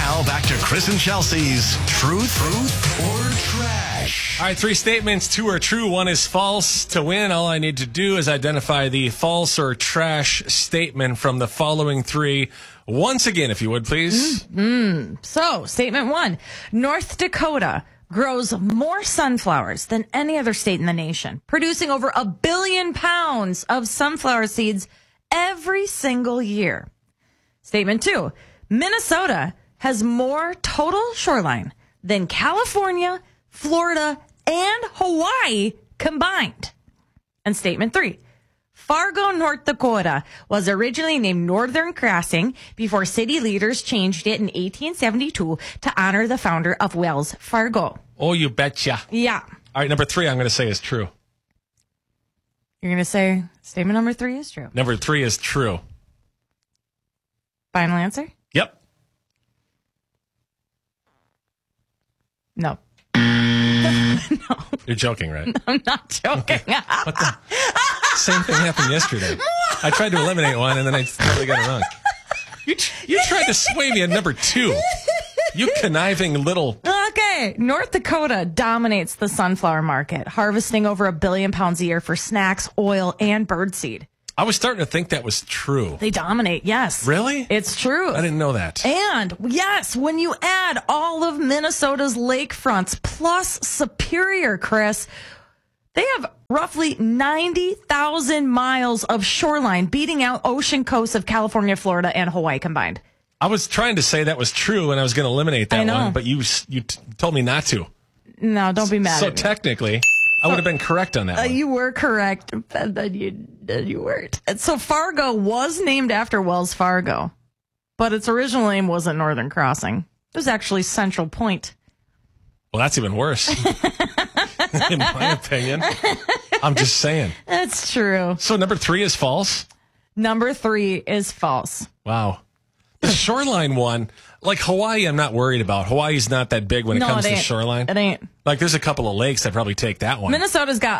Now back to Chris and Chelsea's Truth or Trash. All right, 3 statements. 2 are true, 1 is false. To win, all I need to do is identify the false or trash statement from the following 3. Once again, if you would, please. So, statement 1. North Dakota grows more sunflowers than any other state in the nation, producing over 1 billion pounds of sunflower seeds every single year. Statement 2. Minnesota has more total shoreline than California, Florida, and Hawaii combined. And statement 3. Fargo, North Dakota was originally named Northern Crossing before city leaders changed it in 1872 to honor the founder of Wells Fargo. Oh, you betcha. Yeah. All right, number 3 I'm going to say is true. You're going to say statement number 3 is true. Number 3 is true. Final answer? Yep. No. No. You're joking, right? I'm not joking. What the? Same thing happened yesterday. I tried to eliminate one, and then I totally got it wrong. You tried to sway me at number 2. You conniving little... Okay. North Dakota dominates the sunflower market, harvesting over 1 billion pounds a year for snacks, oil, and birdseed. I was starting to think that was true. They dominate, yes. Really? It's true. I didn't know that. And, yes, when you add all of Minnesota's lakefronts plus Superior, Chris, they have roughly 90,000 miles of shoreline, beating out ocean coasts of California, Florida, and Hawaii combined. I was trying to say that was true, and I was going to eliminate that one, but you told me not to. No, don't be mad so at me. technically, I would have been correct on that one. You were correct, and then you weren't. And so Fargo was named after Wells Fargo, but its original name wasn't Northern Crossing. It was actually Central Point. Well, that's even worse, in my opinion. I'm just saying. That's true. So number 3 is false? Number 3 is false. Wow. The shoreline one, like Hawaii, I'm not worried about. Hawaii's not that big when it comes to shoreline. It ain't. Like, there's a couple of lakes, I'd probably take that one. Minnesota's got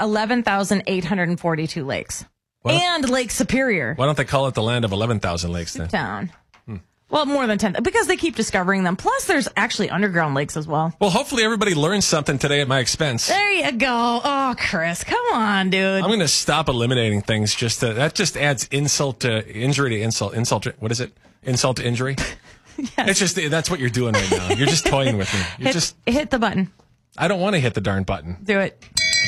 11,842 lakes. And Lake Superior. Why don't they call it the land of 11,000 lakes then? Town. Well, more than 10, because they keep discovering them. Plus, there's actually underground lakes as well. Well, hopefully everybody learns something today at my expense. There you go. Oh, Chris, come on, dude. I'm going to stop eliminating things. That just adds insult to injury to insult. What is it? Insult to injury? Yes. It's just, that's what you're doing right now. You're just toying with me. Hit the button. I don't want to hit the darn button. Do it.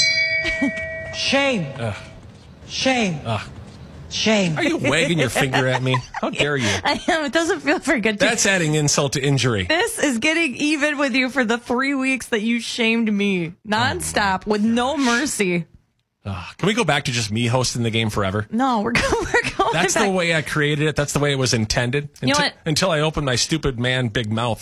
Shame. Shame. Shame. Are you wagging your finger at me? How dare you? I am. It doesn't feel very good. That's adding insult to injury. This is getting even with you for the 3 weeks that you shamed me nonstop with no mercy. Can we go back to just me hosting the game forever? No, we're going That's back. the way I created it. That's the way it was intended. You know what? Until I opened my stupid man big mouth.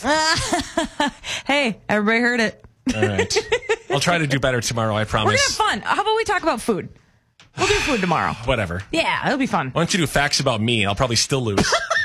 Hey, everybody heard it. All right. I'll try to do better tomorrow, I promise. We're going to have fun. How about we talk about food? We'll do food tomorrow. Whatever. Yeah, it'll be fun. Why don't you do facts about me? I'll probably still lose.